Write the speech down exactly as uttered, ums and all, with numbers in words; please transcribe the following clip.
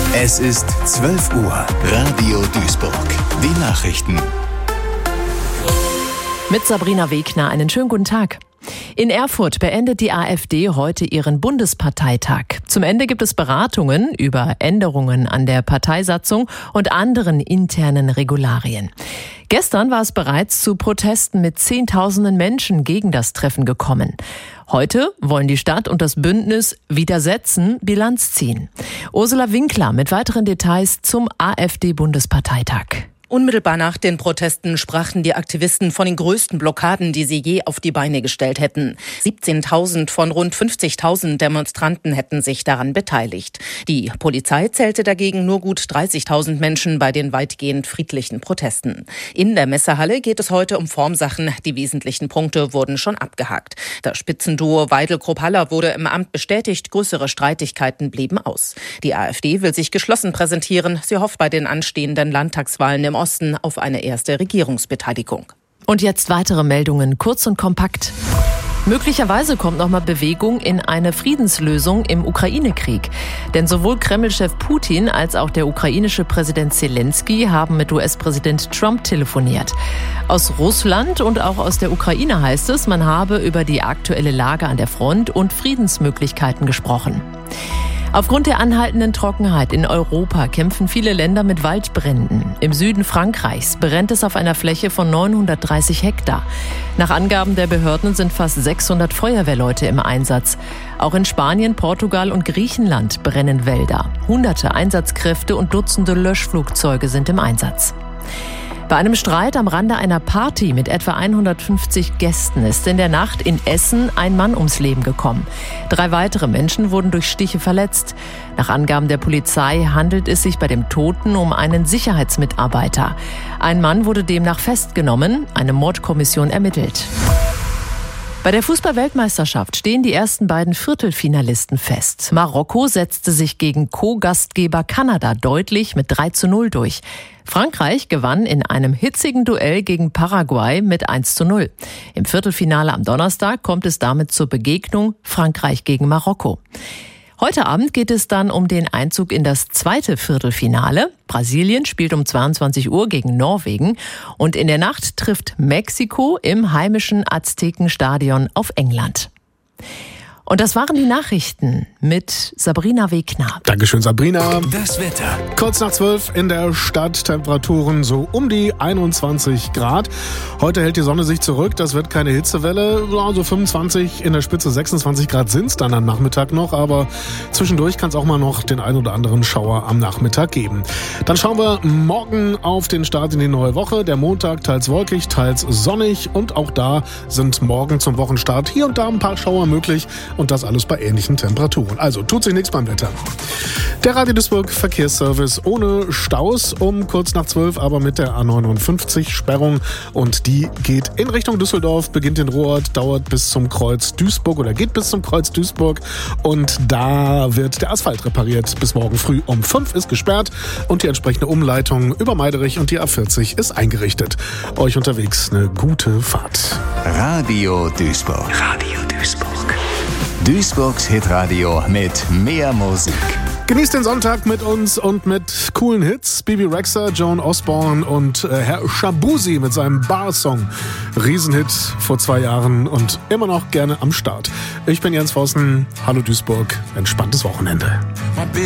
Es ist zwölf Uhr. Radio Duisburg. Die Nachrichten. Mit Sabrina Wegner einen schönen guten Tag. In Erfurt beendet die AfD heute ihren Bundesparteitag. Zum Ende gibt es Beratungen über Änderungen an der Parteisatzung und anderen internen Regularien. Gestern war es bereits zu Protesten mit Zehntausenden Menschen gegen das Treffen gekommen. Heute wollen die Stadt und das Bündnis Widersetzen Bilanz ziehen. Ursula Winkler mit weiteren Details zum AfD-Bundesparteitag. Unmittelbar nach den Protesten sprachen die Aktivisten von den größten Blockaden, die sie je auf die Beine gestellt hätten. siebzehntausend von rund fünfzigtausend Demonstranten hätten sich daran beteiligt. Die Polizei zählte dagegen nur gut dreißigtausend Menschen bei den weitgehend friedlichen Protesten. In der Messehalle geht es heute um Formsachen. Die wesentlichen Punkte wurden schon abgehakt. Das Spitzenduo Weidel-Krupp-Haller wurde im Amt bestätigt. Größere Streitigkeiten blieben aus. Die AfD will sich geschlossen präsentieren. Sie hofft bei den anstehenden Landtagswahlen im Osten auf eine erste Regierungsbeteiligung. Und jetzt weitere Meldungen, kurz und kompakt. Möglicherweise kommt nochmal Bewegung in eine Friedenslösung im Ukraine-Krieg. Denn sowohl Kreml-Chef Putin als auch der ukrainische Präsident Zelensky haben mit U S-Präsident Trump telefoniert. Aus Russland und auch aus der Ukraine heißt es, man habe über die aktuelle Lage an der Front und Friedensmöglichkeiten gesprochen. Aufgrund der anhaltenden Trockenheit in Europa kämpfen viele Länder mit Waldbränden. Im Süden Frankreichs brennt es auf einer Fläche von neunhundertdreißig Hektar. Nach Angaben der Behörden sind fast sechshundert Feuerwehrleute im Einsatz. Auch in Spanien, Portugal und Griechenland brennen Wälder. Hunderte Einsatzkräfte und Dutzende Löschflugzeuge sind im Einsatz. Bei einem Streit am Rande einer Party mit etwa hundertfünfzig Gästen ist in der Nacht in Essen ein Mann ums Leben gekommen. Drei weitere Menschen wurden durch Stiche verletzt. Nach Angaben der Polizei handelt es sich bei dem Toten um einen Sicherheitsmitarbeiter. Ein Mann wurde demnach festgenommen, eine Mordkommission ermittelt. Bei der Fußball-Weltmeisterschaft stehen die ersten beiden Viertelfinalisten fest. Marokko setzte sich gegen Co-Gastgeber Kanada deutlich mit drei zu null durch. Frankreich gewann in einem hitzigen Duell gegen Paraguay mit eins zu null. Im Viertelfinale am Donnerstag kommt es damit zur Begegnung Frankreich gegen Marokko. Heute Abend geht es dann um den Einzug in das zweite Viertelfinale. Brasilien spielt um zweiundzwanzig Uhr gegen Norwegen und in der Nacht trifft Mexiko im heimischen Aztekenstadion auf England. Und das waren die Nachrichten mit Sabrina Wegner. Dankeschön, Sabrina. Das Wetter. Kurz nach zwölf in der Stadt, Temperaturen so um die einundzwanzig Grad. Heute hält die Sonne sich zurück, das wird keine Hitzewelle. So fünfundzwanzig, in der Spitze sechsundzwanzig Grad sind es dann am Nachmittag noch. Aber zwischendurch kann es auch mal noch den ein oder anderen Schauer am Nachmittag geben. Dann schauen wir morgen auf den Start in die neue Woche. Der Montag teils wolkig, teils sonnig. Und auch da sind morgen zum Wochenstart hier und da ein paar Schauer möglich. Und das alles bei ähnlichen Temperaturen. Also tut sich nichts beim Wetter. Der Radio Duisburg Verkehrsservice ohne Staus um kurz nach zwölf, aber mit der A neunundfünfzig Sperrung. Und die geht in Richtung Düsseldorf, beginnt in Rohrort, dauert bis zum Kreuz Duisburg oder geht bis zum Kreuz Duisburg. Und da wird der Asphalt repariert. Bis morgen früh um fünf ist gesperrt und die entsprechende Umleitung über Meiderich und die A vierzig ist eingerichtet. Euch unterwegs eine gute Fahrt. Radio Duisburg. Radio Duisburg. Duisburgs Hitradio mit mehr Musik. Genießt den Sonntag mit uns und mit coolen Hits. Bibi Rexha, Joan Osborne und äh, Herr Shabuzi mit seinem Bar-Song. Riesenhit vor zwei Jahren und immer noch gerne am Start. Ich bin Jens Vossen. Hallo Duisburg. Entspanntes Wochenende.